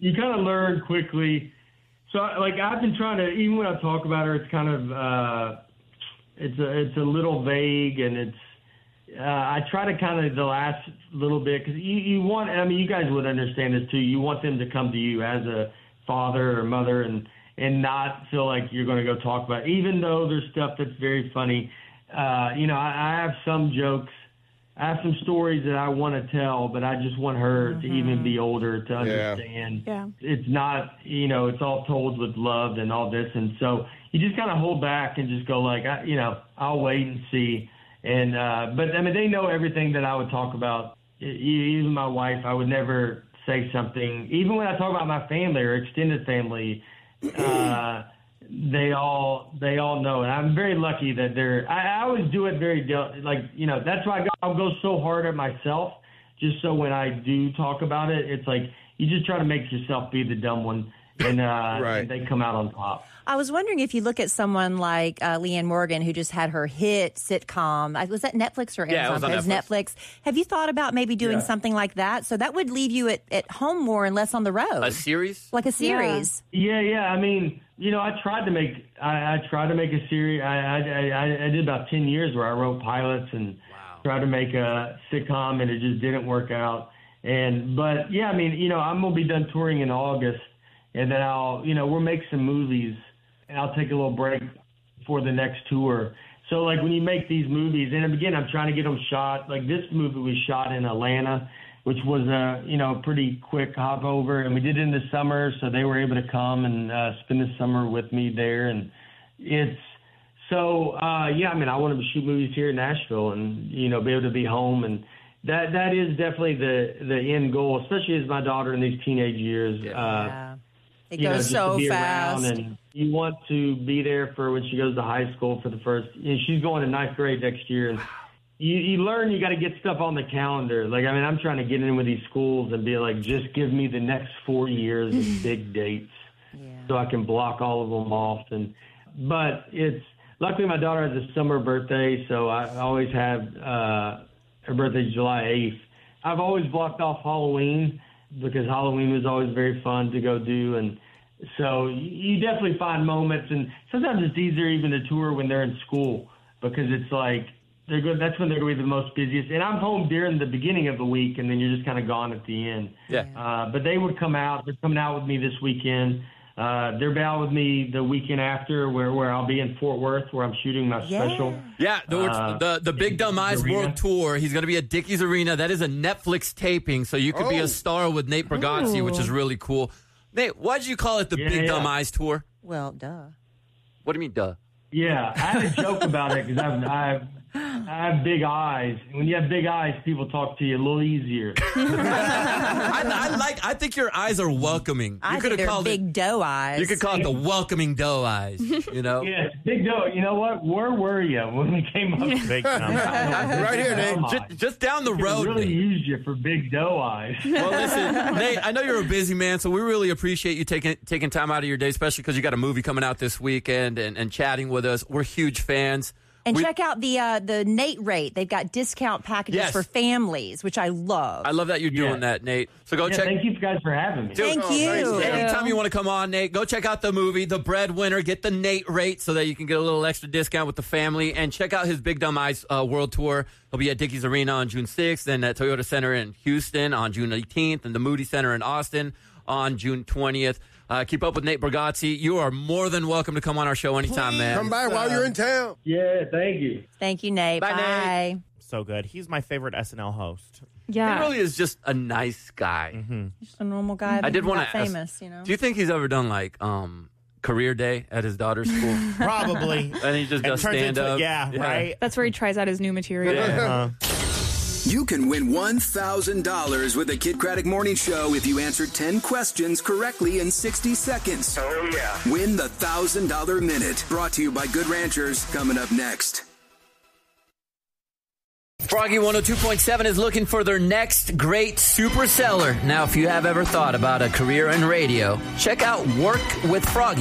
you kind of learn quickly. So, like, I've been trying to, even when I talk about her, it's kind of, it's a little vague, and it's, I try to kind of the last little bit, because you want, I mean, you guys would understand this too. You want them to come to you as a father or mother and not feel like you're going to go talk about it. Even though there's stuff that's very funny. I have some jokes. I have some stories that I want to tell, but I just want her to even be older to understand. Yeah. It's not, it's all told with love and all this. And so you just kind of hold back and just go like, I'll wait and see. And, but I mean, they know everything that I would talk about. Even my wife, I would never say something, even when I talk about my family or extended family, they all know. And I'm very lucky that I always do it very, that's why I'll go so hard at myself, just so when I do talk about it, it's like, you just try to make yourself be the dumb one. And, and they come out on top. I was wondering if you look at someone like Leanne Morgan, who just had her hit sitcom. Was that Netflix or Amazon? Yeah, it was on Netflix. Have you thought about maybe doing something like that? So that would leave you at home more and less on the road. A series? Like a series. Yeah. I mean, I tried to make a series. I did about 10 years where I wrote pilots and tried to make a sitcom, and it just didn't work out. But I'm going to be done touring in August. And then we'll make some movies, and I'll take a little break for the next tour. So, like, when you make these movies, and again, I'm trying to get them shot. Like, this movie was shot in Atlanta, which was a pretty quick hop over, and we did it in the summer, so they were able to come and spend the summer with me there. And it's so, I want to shoot movies here in Nashville and, be able to be home. And that is definitely the end goal, especially as my daughter in these teenage years. It goes so fast. And you want to be there for when she goes to high school for the first. She's going to ninth grade next year, and you learn you got to get stuff on the calendar. Like, I'm trying to get in with these schools and be like, just give me the next 4 years of big dates, so I can block all of them off. But it's luckily my daughter has a summer birthday, so I always have her birthday's July 8th. I've always blocked off Halloween, because Halloween was always very fun to go do. And so you definitely find moments. And sometimes it's easier even to tour when they're in school, because it's like that's when they're going to be the most busiest. And I'm home during the beginning of the week, and then you're just kind of gone at the end. Yeah. But they would come out. They're coming out with me this weekend. They're out with me the weekend after, where I'll be in Fort Worth, where I'm shooting my special. Yeah, the Big Dumb Eyes World Tour. He's going to be at Dickies Arena. That is a Netflix taping, so you could be a star with Nate Bargatze, which is really cool. Nate, why did you call it the Big Dumb Eyes Tour? Well, duh. What do you mean, duh? Yeah, I had a joke about it, because I have big eyes. And when you have big eyes, people talk to you a little easier. I think your eyes are welcoming. I think they're big doe eyes. You could call it the welcoming doe eyes, Yeah, big doe. You know what? Where were you when we came up with Big Dumb? Right here, Nate. Just down the road. Really used you for big doe eyes. Well, listen, Nate, I know you're a busy man, so we really appreciate you taking time out of your day, especially because you got a movie coming out this weekend and chatting with us. We're huge fans. And check out the Nate Rate. They've got discount packages for families, which I love. I love that you're doing that, Nate. So go check. Thank you guys for having me. Thank you. Anytime you want to come on, Nate, go check out the movie, The Breadwinner. Get the Nate Rate so that you can get a little extra discount with the family. And check out his Big Dumb Eyes World Tour. He'll be at Dickies Arena on June 6th, and at Toyota Center in Houston on June 18th, and the Moody Center in Austin on June 20th. Keep up with Nate Bargatze. You are more than welcome to come on our show anytime, man. Come by while you're in town. Yeah, thank you. Thank you, Nate. Bye. Nate. So good. He's my favorite SNL host. Yeah. He really is just a nice guy. Mm-hmm. Just a normal guy. I did want to famous, Do you think he's ever done career day at his daughter's school? Probably. And he just does stand up. Yeah, right. That's where he tries out his new material. Yeah. You can win $1,000 with the Kid Craddock Morning Show if you answer 10 questions correctly in 60 seconds. Oh, yeah. Win the $1,000 Minute. Brought to you by Good Ranchers. Coming up next. Froggy 102.7 is looking for their next great super seller. Now, if you have ever thought about a career in radio, check out Work with Froggy.